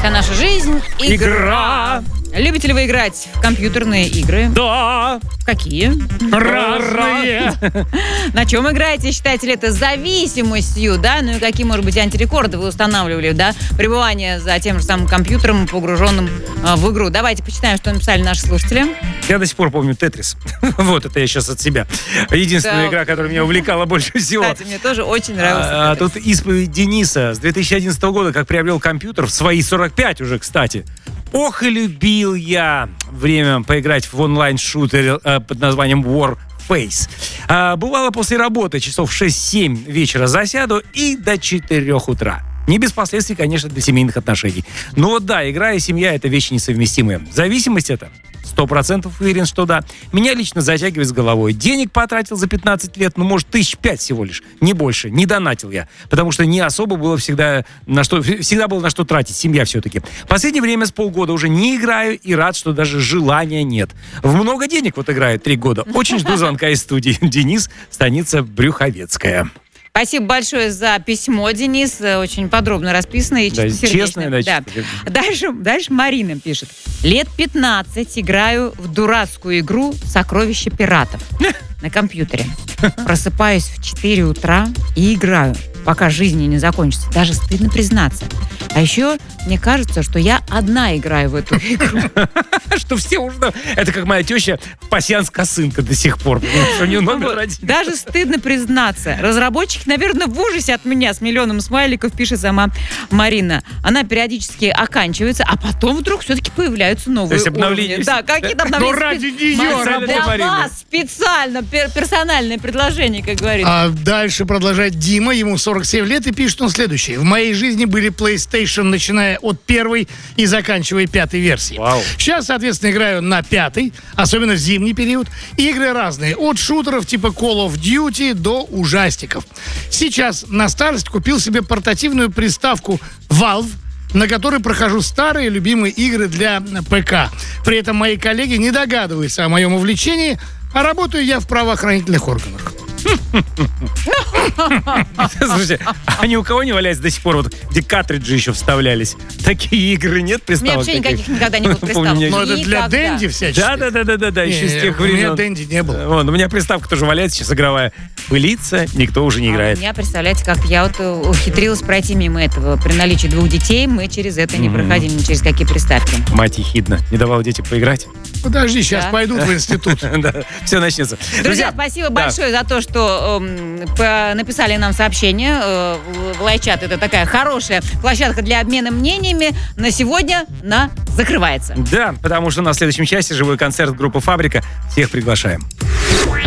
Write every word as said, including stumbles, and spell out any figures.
Вся наша жизнь — игра. Игра. Любите ли вы играть в компьютерные игры? Да. Какие? Разные. На чем играете? Считаете ли это зависимостью, да? Ну и какие, может быть, антирекорды вы устанавливали, да? Пребывание за тем же самым компьютером, погруженным а, в игру. Давайте почитаем, что написали наши слушатели. Я до сих пор помню Тетрис. Вот, это я сейчас от себя. Единственная Да. игра, которая меня увлекала больше всего. Кстати, мне тоже очень нравился. А, а Тетрис. тут исповедь Дениса с две тысячи одиннадцатого года, как приобрел компьютер, в свои сорок пять уже, кстати. Ох и любил я время поиграть в онлайн-шутер э, под названием Warface. А, бывало после работы часов в шесть-семь вечера засяду и до четырех утра. Не без последствий, конечно, для семейных отношений. Но вот да, игра и семья — это вещи несовместимые. Зависимость это? Сто процентов уверен, что да. Меня лично затягивает с головой. Денег потратил за пятнадцать лет, ну, может, тысяч пять всего лишь. Не больше. Не донатил я. Потому что не особо было всегда на что... Всегда было на что тратить. Семья все-таки. В последнее время с полгода уже не играю и рад, что даже желания нет. В много денег вот играю три года. Очень жду звонка из студии. Денис, станица Брюховецкая. Спасибо большое за письмо, Денис. Очень подробно расписано и Да, чистосердечно. честное, да, Да. чистосердечно. Дальше, дальше Марина пишет. Лет пятнадцать играю в дурацкую игру «Сокровища пиратов» на компьютере. Просыпаюсь в четыре утра и играю, пока жизнь не закончится. Даже стыдно признаться. А еще мне кажется, что я одна играю в эту игру. Что все уже... Это как моя теща пасьянс-косынка до сих пор. Потому что у нее номер Вот. один. Даже стыдно признаться. Разработчики, наверное, в ужасе от меня с миллионом смайликов, пишет сама Марина. Она периодически оканчивается, а потом вдруг все-таки появляются новые То есть обновления уровни. все- Да, какие-то Ну, обновления. ради нее, Марина, ради для Марины. вас специально пер- персональное предложение, как говорится. А дальше продолжает Дима, ему сорок семь лет, и пишет он следующее. В моей жизни были PlayStation, начиная от первой и заканчивая пятой версии. Вау. Сейчас, соответственно, играю на пятой, особенно в зимний период. Игры разные, от шутеров типа Call of Duty до ужастиков. Сейчас на старость купил себе портативную приставку Valve, на которой прохожу старые любимые игры для ПК. При этом мои коллеги не догадываются о моем увлечении, а работаю я в правоохранительных органах. Слушайте, а ни у кого не валяется до сих пор, вот, где картриджи еще вставлялись? Такие игры нет, У меня приставок вообще таких? никаких никогда не было Помню, приставок. у меня- Но это для Никогда. Дэнди всячески. Да, да, да, да, да, да, еще с Не, тех у меня времен. Дэнди не было. Вон, у меня приставка тоже валяется сейчас игровая. Пылится, никто уже не А у играет. меня, представляете, как я вот э, ухитрилась пройти мимо этого. При наличии двух детей мы через это не проходили, ни через какие приставки. Мать ехидна, не давала детям поиграть. Подожди, сейчас Да. пойдут в институт. Да, все начнется. Друзья, спасибо да. большое за то, что эм, по- написали нам сообщение. Э, в- в Лайчат это такая хорошая площадка для обмена мнениями. На сегодня на закрывается. Да, потому что на следующем части живой концерт группы «Фабрика». Всех приглашаем.